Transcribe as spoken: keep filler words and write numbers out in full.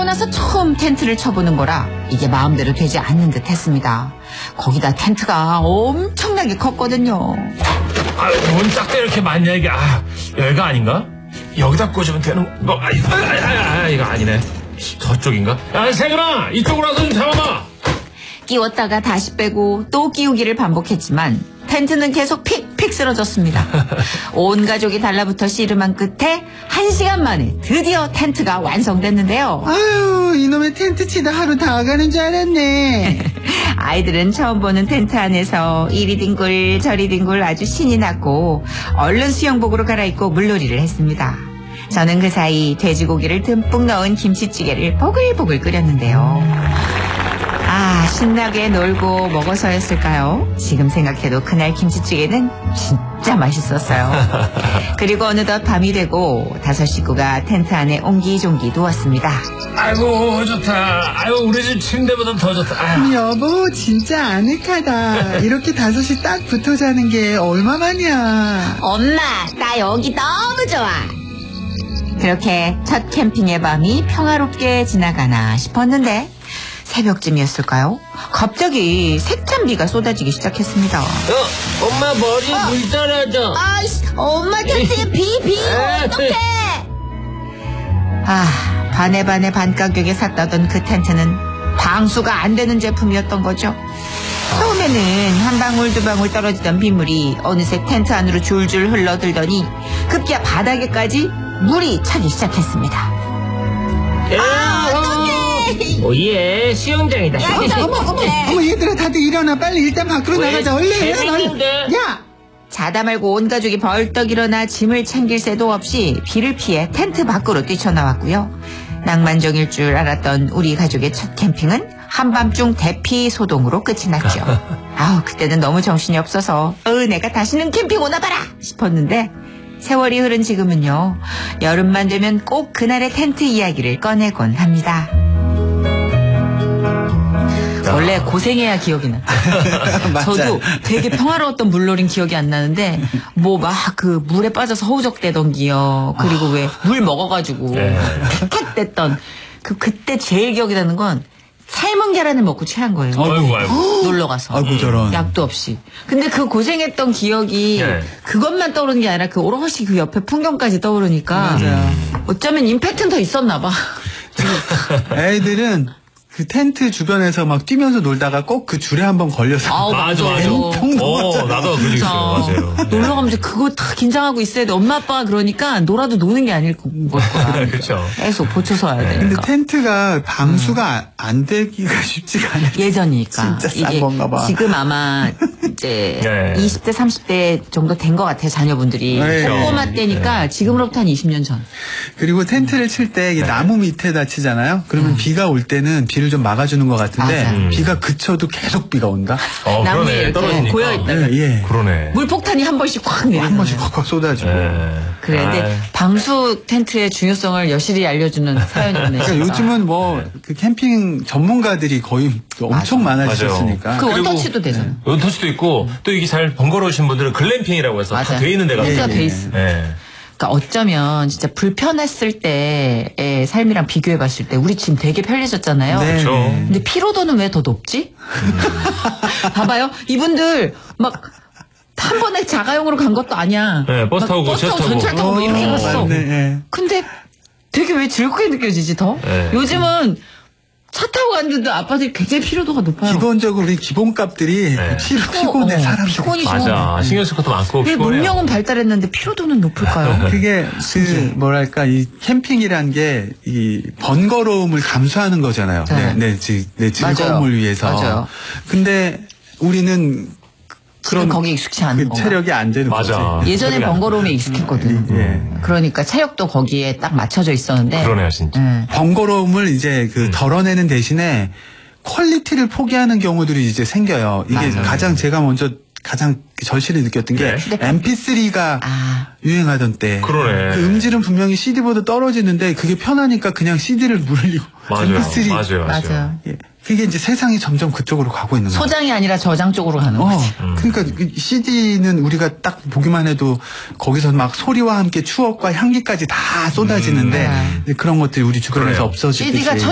나고 나서 처음 텐트를 쳐보는 거라 이게 마음대로 되지 않는 듯 했습니다. 거기다 텐트가 엄청나게 컸거든요. 아, 뭔 짝대 이렇게 많냐 이게. 아, 여기가 아닌가? 여기다 꽂으면 되는 거. 아, 아, 아, 아, 이거 아니네. 저쪽인가? 야, 세근아, 이쪽으로 와서 좀 잡아봐. 끼웠다가 다시 빼고 또 끼우기를 반복했지만 텐트는 계속 픽픽 쓰러졌습니다. 온 가족이 달라붙어 씨름한 끝에 한 시간 만에 드디어 텐트가 완성됐는데요. 아유, 이놈의 텐트 치다 하루 다 가는 줄 알았네. 아이들은 처음 보는 텐트 안에서 이리 뒹굴 저리 뒹굴 아주 신이 났고 얼른 수영복으로 갈아입고 물놀이를 했습니다. 저는 그 사이 돼지고기를 듬뿍 넣은 김치찌개를 보글보글 끓였는데요. 아, 신나게 놀고 먹어서였을까요? 지금 생각해도 그날 김치찌개는 진짜 맛있었어요. 그리고 어느덧 밤이 되고 다섯 식구가 텐트 안에 옹기종기 누웠습니다. 아이고, 좋다. 아이고, 우리 집 침대보다 더 좋다. 아유. 여보, 진짜 아늑하다. 이렇게 다섯이 딱 붙어 자는 게 얼마만이야. 엄마, 나 여기 너무 좋아. 그렇게 첫 캠핑의 밤이 평화롭게 지나가나 싶었는데 새벽쯤이었을까요? 갑자기 새찬비가 쏟아지기 시작했습니다. 어, 엄마 머리 어. 물 떨어져. 아이씨, 엄마 텐트에 비, 비, 어떡해. 아, 반에 반에 반 가격에 샀다던 그 텐트는 방수가 안 되는 제품이었던 거죠. 처음에는 한 방울 두 방울 떨어지던 빗물이 어느새 텐트 안으로 줄줄 흘러들더니 급기야 바닥에까지 물이 차기 시작했습니다. 아, 어떡해. 오예, 수영장이다. 야, 어머, 어머, 어머, 얘들아, 다들 일어나. 빨리 일단 밖으로 왜? 나가자. 얼른, 재밌는데. 얼른. 야! 자다 말고 온 가족이 벌떡 일어나 짐을 챙길 새도 없이 비를 피해 텐트 밖으로 뛰쳐나왔고요. 낭만적일 줄 알았던 우리 가족의 첫 캠핑은 한밤중 대피 소동으로 끝이 났죠. 아우, 그때는 너무 정신이 없어서 어, 내가 다시는 캠핑 오나 봐라 싶었는데 세월이 흐른 지금은요. 여름만 되면 꼭 그날의 텐트 이야기를 꺼내곤 합니다. 원래 고생해야 기억이 나. 저도 되게 평화로웠던 물놀이는 기억이 안 나는데 뭐 막 그 물에 빠져서 허우적대던 기억, 그리고 왜 물 먹어가지고 탁탁댔던 그 그때 제일 기억이 나는 건 삶은 계란을 먹고 체한 거예요. 아이고, 아이고. 놀러 가서. 아이고, 저런. 약도 없이. 근데 그 고생했던 기억이 네. 그것만 떠오르는 게 아니라 그 오롯이 그 옆에 풍경까지 떠오르니까 맞아요. 어쩌면 임팩트는 더 있었나 봐. 애들은 그 텐트 주변에서 막 뛰면서 놀다가 꼭 그 줄에 한번 걸려서. 아우, 맞아, 맞아. 통 어, 나도 그러고 있어요. 맞아요. 놀러 가면서 그거 다 긴장하고 있어야 돼. 엄마 아빠가 그러니까 놀아도 노는 게 아닐 걸 거야. 그렇죠. 계속 보초서 와야 근데 되니까. 텐트가 방수가 안 되기가 쉽지가 않아요. 예전이니까. 진짜 싼 이게 건가 봐. 지금 아마 이제 네. 이십 대, 삼십 대 정도 된 것 같아요. 자녀분들이. 네. 꼬마 때니까 지금으로부터 한 이십 년 전. 그리고 텐트를 칠 때 나무 밑에다 치잖아요. 그러면 비가 올 때는 비를 좀 막아주는 것 같은데 맞아. 비가 그쳐도 계속 비가 온다. 어, 나무에 그러네. 이렇게 떨어지니까. 고여있다가. 예, 예. 그러네. 물폭탄이 한 번씩 확 내리는 한 번씩 거예요. 콱콱 쏟아지고. 예. 그래, 근데 아이. 방수 텐트의 중요성을 여실히 알려주는 사연이네. 그러니까 요즘은 뭐 그 캠핑 전문가들이 거의 엄청 많아지셨으니까. 그 그리고- 원터치도 되잖아. 원터치도 있고 또 이게 잘 번거로우신 분들은 글램핑이라고 해서 맞아. 다 돼 있는 데가 진짜 있어요. 돼 있어. 예. 그러니까 어쩌면 진짜 불편했을 때의 삶이랑 비교해봤을 때 우리 지금 되게 편리해졌잖아요. 네. 그렇죠. 근데 피로도는 왜 더 높지? 봐봐요. 이분들 막 한 번에 자가용으로 간 것도 아니야. 네, 버스 막 타고 버스 타고 지하철 타고. 전철 타고 뭐 이렇게 어, 갔어. 맞네, 예. 근데 되게 왜 즐겁게 느껴지지 더? 네. 요즘은 차 타고 갔는데도 아빠들이 굉장히 피로도가 높아요. 기본적으로 우리 기본값들이 네. 피로, 피곤해, 어, 사람. 피곤이죠. 맞아. 신경 쓸 것도 많고 왜 피곤해요. 문명은 발달했는데 피로도는 높을까요? 그게 그 뭐랄까 이 캠핑이란 게 이 번거로움을 감수하는 거잖아요. 네. 내, 내, 지- 내 즐거움을 맞아요. 위해서. 맞아요. 근데 우리는 지금 거기에 익숙치 않은 그 건가? 체력이 안 되는 맞아. 거지. 예전에 체력이 안 번거로움에 익숙했거든. 예. 그러니까 체력도 거기에 딱 맞춰져 있었는데. 그러네요, 진짜. 예. 번거로움을 이제 그 덜어내는 대신에 퀄리티를 포기하는 경우들이 이제 생겨요. 이게 맞아요. 가장 제가 먼저 가장 절실히 느꼈던 게 네. 엠피쓰리가 아. 유행하던 때. 그러네. 그 음질은 분명히 씨디보다 떨어지는데 그게 편하니까 그냥 씨디를 물리고 맞아요. 엠피쓰리. 맞아요. 맞아요. 맞아요. 예. 그게 이제 세상이 점점 그쪽으로 가고 있는 거예요. 소장이 아니라 저장 쪽으로 가는 어, 거지. 그러니까 씨디는 우리가 딱 보기만 해도 거기서 막 소리와 함께 추억과 향기까지 다 쏟아지는데 음. 그런 것들이 우리 주변에서 그래요. 없어지듯이. 씨디가